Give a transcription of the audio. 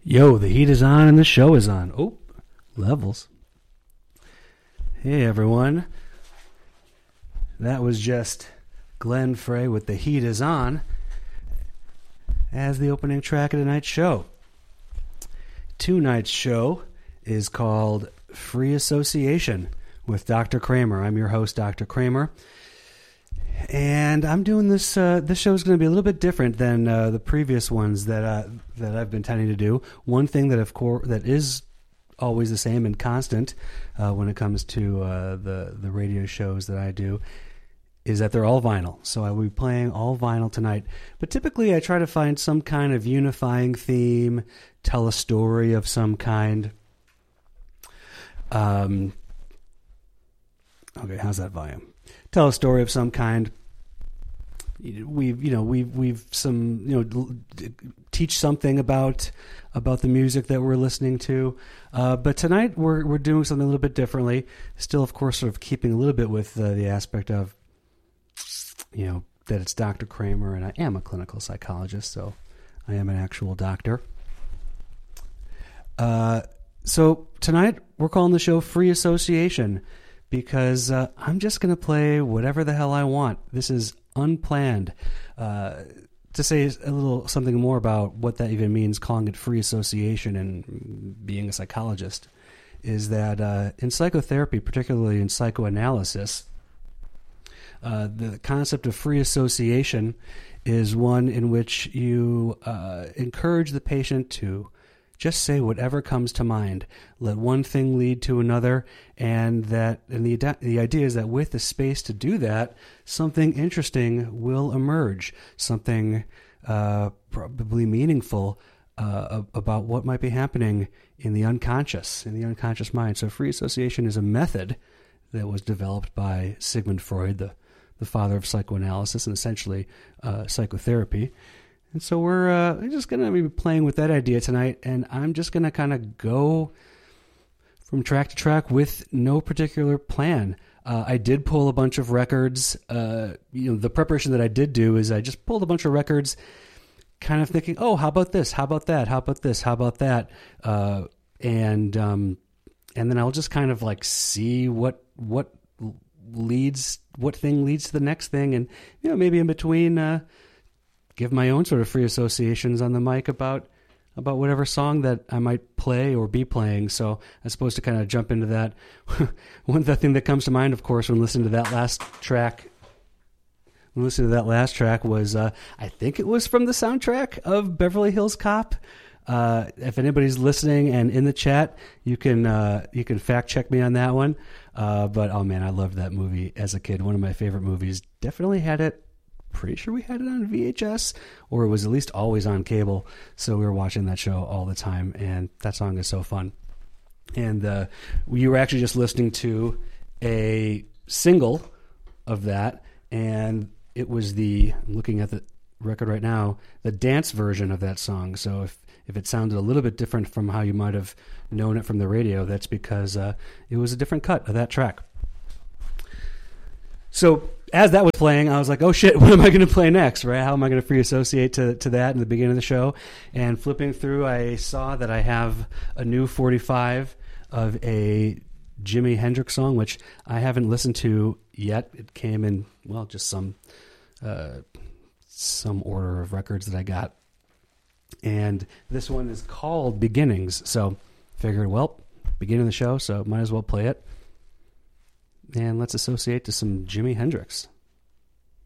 Yo, the heat is on and the show is on. Oh, levels. Hey, everyone. That was just Glenn Frey with The Heat Is On as the opening track of tonight's show. Tonight's show is called Free Association with Dr. Kramer. I'm your host, Dr. Kramer. And I'm doing this. This show is going to be a little bit different than the previous ones that I've been tending to do. One thing that, of course, that is always the same and constant when it comes to the radio shows that I do is that they're all vinyl. So I will be playing all vinyl tonight. But typically, I try to find some kind of unifying theme, tell a story of some kind. Okay, how's that volume? Tell a story of some kind. We've some, teach something about the music that we're listening to. But tonight we're doing something a little bit differently. Still, of course, sort of keeping a little bit with the aspect of, that it's Dr. Kramer, and I am a clinical psychologist, so I am an actual doctor. So tonight we're calling the show Free Association, because I'm just going to play whatever the hell I want. This is unplanned. To say a little something more about what that even means, calling it free association and being a psychologist, is that in psychotherapy, particularly in psychoanalysis, the concept of free association is one in which you encourage the patient to just say whatever comes to mind. Let one thing lead to another, and the idea is that with the space to do that, something interesting will emerge, something probably meaningful about what might be happening in the unconscious mind. So free association is a method that was developed by Sigmund Freud, the father of psychoanalysis and essentially psychotherapy. And so we're just going to be playing with that idea tonight, and I'm just going to kind of go from track to track with no particular plan. I did pull a bunch of records. The preparation that I did do is I just pulled a bunch of records, kind of thinking, oh, how about this? How about that? How about this? How about that? And then I'll just kind of like see what thing leads to the next thing, and maybe in between. Give my own sort of free associations on the mic about whatever song that I might play or be playing. So I suppose to kind of jump into that, one thing that comes to mind, of course, when listening to that last track, was I think it was from the soundtrack of Beverly Hills Cop. If anybody's listening and in the chat, you can fact check me on that one. But oh man, I loved that movie as a kid. One of my favorite movies. Definitely had it. Pretty sure we had it on VHS, or it was at least always on cable. So we were watching that show all the time, and that song is so fun. And you were actually just listening to a single of that, and it was I'm looking at the record right now, the dance version of that song. So if it sounded a little bit different from how you might have known it from the radio, that's because it was a different cut of that track. So as that was playing, I was like, oh shit, what am I going to play next, right? How am I going to free associate to that in the beginning of the show? And flipping through, I saw that I have a new 45 of a Jimi Hendrix song, which I haven't listened to yet. It came in, just some order of records that I got. And this one is called Beginnings. So figured, beginning of the show, so might as well play it. And let's associate to some Jimi Hendrix.